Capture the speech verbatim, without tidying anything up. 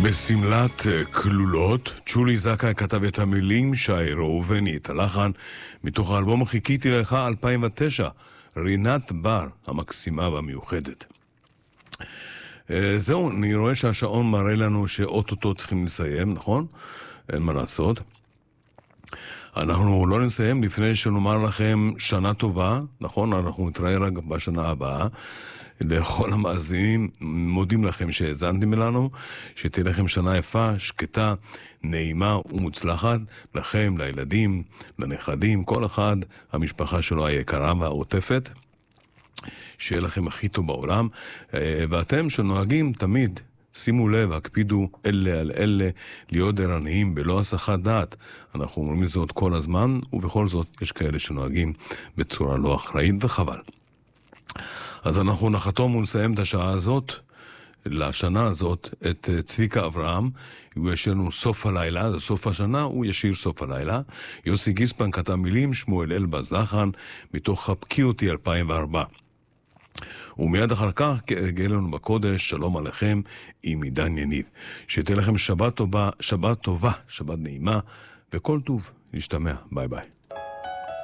בסמלת כלולות, צ'ולי זקה כתב את המילים, שי ראובני את הלחן, מתוך האלבום חיכיתי לך אלפיים ותשע, רינת בר, המקסימה והמיוחדת. זהו, אני רואה שהשעון מראה לנו שאוטוטו צריכים לסיים, נכון? אין מה לעשות. אנחנו לא נסיים לפני שנאמר לכם שנה טובה, נכון? אנחנו נתראה רק בשנה הבאה. לכל המאזינים, מודים לכם שהזנתם לנו, שתהיה לכם שנה יפה, שקטה, נעימה ומוצלחת, לכם, לילדים, לנכדים, כל אחד, המשפחה שלו היקרה והעוטפת, שיהיה לכם הכי טוב בעולם, ואתם שנוהגים תמיד, שימו לב, הקפידו אלה על אלה, להיות ערניים בלא הסחת דעת. אנחנו אומרים זאת כל הזמן, ובכל זאת יש כאלה שנוהגים בצורה לא אחראית וחבל. אז אנחנו נחתום ונסיים את השעה הזאת, לשנה הזאת, את צביקה אברהם. הוא ישיר לנו סוף הלילה, זה סוף השנה, הוא ישיר סוף הלילה. יוסי גיספן כתב מילים, שמואל אלבז לחן, מתוך חבקי אותי אלפיים וארבע. ומיד אחר כך, גאה לנו בקודש, שלום עליכם, עם עידן יניב. שתהיה לכם שבת טובה, שבת טובה, שבת נעימה, וכל טוב, נשתמע, ביי ביי.